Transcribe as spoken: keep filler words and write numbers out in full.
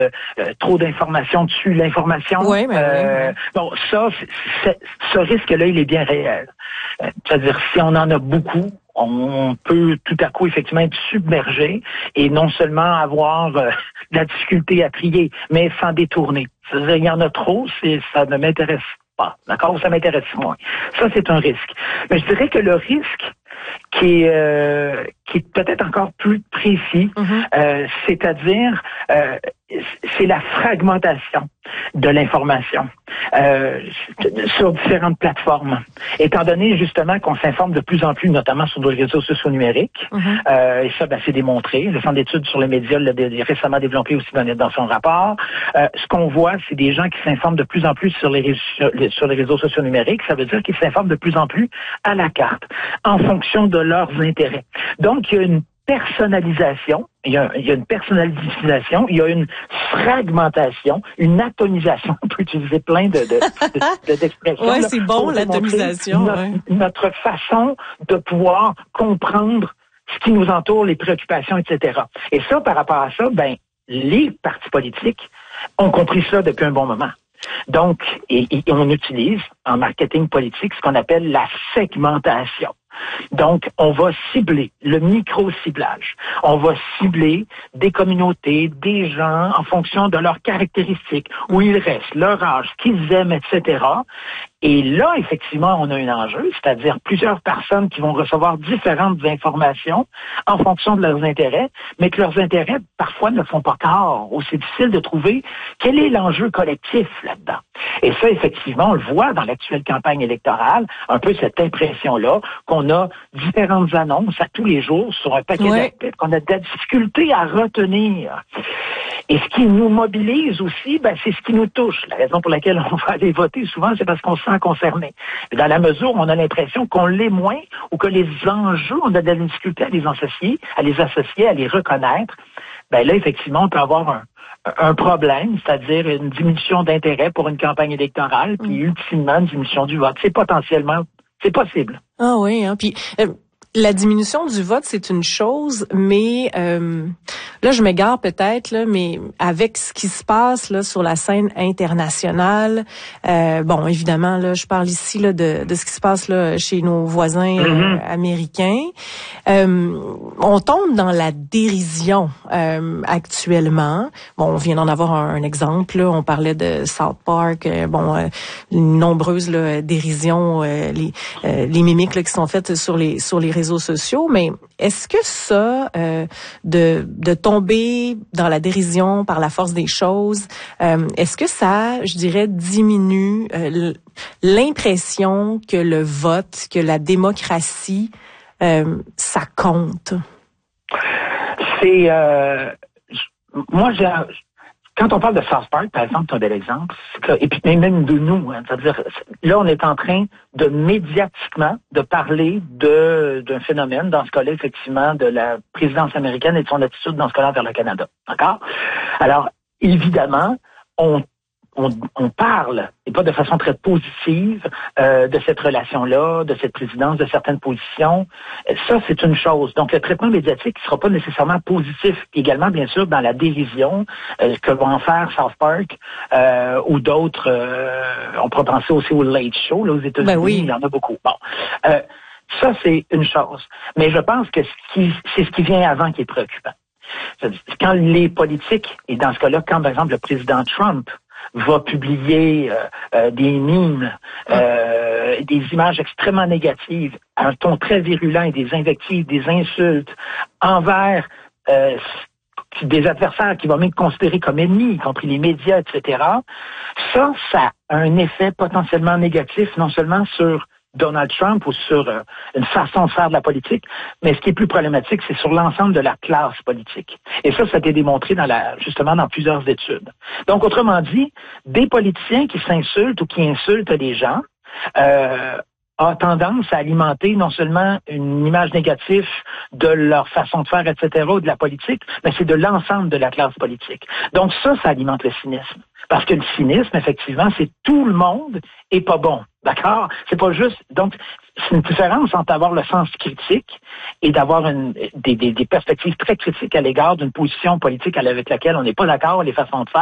euh, trop d'informations dessus l'information. Oui, mais euh, oui. Bon, ça, c'est, c'est, ce risque-là, il est bien réel. Euh, c'est-à-dire, si on en a beaucoup, on peut tout à coup effectivement être submergé et non seulement avoir euh, de la difficulté à trier, mais s'en détourner. C'est-à-dire, il y en a trop, c'est, ça ne m'intéresse pas. D'accord? Ça m'intéresse moins. Ça, c'est un risque. Mais je dirais que le risque qui est, euh, qui est peut-être encore plus précis, Mm-hmm. euh, c'est-à-dire euh, c'est la fragmentation de l'information euh, sur différentes plateformes. Étant donné justement qu'on s'informe de plus en plus, notamment sur les réseaux sociaux numériques, Mm-hmm. euh, et ça, ben, c'est démontré. Le Centre d'études sur les médias l'a dé- récemment développé aussi dans, dans son rapport. Euh, ce qu'on voit, c'est des gens qui s'informent de plus en plus sur les, sur les, sur les réseaux sociaux numériques. Ça veut dire qu'ils s'informent de plus en plus à la carte, en fonction de leurs intérêts. Donc, il y a une personnalisation, il y a, il y a une personnalisation, il y a une fragmentation, une atomisation. On peut utiliser plein de, de, de, de, d'expressions. Oui, là, c'est bon, l'atomisation. Notre, Ouais. notre façon de pouvoir comprendre ce qui nous entoure, les préoccupations, et cetera. Et ça, par rapport à ça, ben, les partis politiques ont compris ça depuis un bon moment. Donc, et, et on utilise en marketing politique ce qu'on appelle la segmentation. Donc, on va cibler le micro-ciblage. On va cibler des communautés, des gens en fonction de leurs caractéristiques, où ils restent, leur âge, ce qu'ils aiment, et cetera. Et là, effectivement, on a un enjeu, c'est-à-dire plusieurs personnes qui vont recevoir différentes informations en fonction de leurs intérêts, mais que leurs intérêts, parfois, ne font pas corps, ou c'est difficile de trouver quel est l'enjeu collectif là-dedans. Et ça, effectivement, on le voit dans l'actuelle campagne électorale, un peu cette impression-là qu'on a différentes annonces à tous les jours sur un paquet Ouais. d'aspects qu'on a de la difficulté à retenir. Et ce qui nous mobilise aussi, ben, c'est ce qui nous touche. La raison pour laquelle on va aller voter souvent, c'est parce qu'on se sent concerné. Dans la mesure où on a l'impression qu'on l'est moins ou que les enjeux, on a de la difficulté à les associer, à les associer, à les reconnaître, ben là, effectivement, on peut avoir un, un problème, c'est-à-dire une diminution d'intérêt pour une campagne électorale, puis Mm. ultimement une diminution du vote. C'est potentiellement, c'est possible. Ah oui, hein. Puis euh, la diminution du vote, c'est une chose, mais euh, là, je m'égare peut-être, là, mais avec ce qui se passe là sur la scène internationale, euh, bon, évidemment, là, je parle ici là de, de ce qui se passe là chez nos voisins euh, Mm-hmm. américains. Euh, on tombe dans la dérision euh, actuellement. Bon, on vient d'en avoir un, un exemple. Là. On parlait de South Park. Euh, bon, euh, nombreuses là, dérisions, euh, les, euh, les mimiques là, qui sont faites sur les sur les réseaux sociaux. Mais est-ce que ça, euh, de de tomber dans la dérision par la force des choses, euh, est-ce que ça, je dirais, diminue euh, l'impression que le vote, que la démocratie Euh, ça compte? C'est euh, moi j'ai quand on parle de South Park, par exemple, c'est un bel exemple, que, et puis même de nous, hein, c'est-à-dire là on est en train de médiatiquement de parler de d'un phénomène, dans ce cas-là effectivement de la présidence américaine et de son attitude dans ce cas-là vers le Canada, d'accord? Alors évidemment on On, on parle, et pas de façon très positive, euh, de cette relation-là, de cette présidence, de certaines positions. Ça, c'est une chose. Donc, le traitement médiatique ne sera pas nécessairement positif. Également, bien sûr, dans la dérision euh, que vont en faire South Park euh, ou d'autres. Euh, on pourrait penser aussi au Late Show, là, aux États-Unis. Ben oui. Il y en a beaucoup. Bon. Euh, ça, c'est une chose. Mais je pense que ce qui, c'est ce qui vient avant qui est préoccupant. Quand les politiques, et dans ce cas-là, quand, par exemple, le président Trump va publier euh, euh, des mimes, euh, des images extrêmement négatives, à un ton très virulent et des invectives, des insultes envers euh, des adversaires qu'il va même considérer comme ennemis, y compris les médias, et cetera. Ça, ça a un effet potentiellement négatif, non seulement sur Donald Trump ou sur euh, une façon de faire de la politique, mais ce qui est plus problématique, c'est sur l'ensemble de la classe politique. Et ça, ça a été démontré dans la, justement dans plusieurs études. Donc, autrement dit, des politiciens qui s'insultent ou qui insultent les gens euh, ont tendance à alimenter non seulement une image négative de leur façon de faire, et cetera, ou de la politique, mais c'est de l'ensemble de la classe politique. Donc ça, ça alimente le cynisme. Parce que le cynisme, effectivement, c'est tout le monde est pas bon. D'accord? C'est pas juste. Donc, c'est une différence entre avoir le sens critique et d'avoir une, des, des, des perspectives très critiques à l'égard d'une position politique avec laquelle on n'est pas d'accord, les façons de faire.